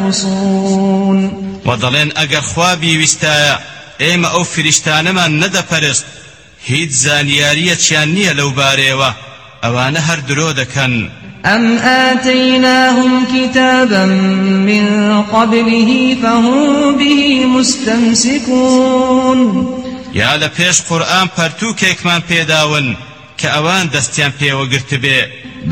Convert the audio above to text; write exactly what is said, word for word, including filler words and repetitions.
يخرصون وضلين أجر خوابي وستايا إيما أو فرشتان من ندى فرست هيد زانيارية شانية لو باريوة أوانا هر درودكن أم آتيناهم كتابا من قبله فهم به مستمسكون يا لبيش قرآن پرتوكيك من پيداون كأوان دستيان پي وقرت بي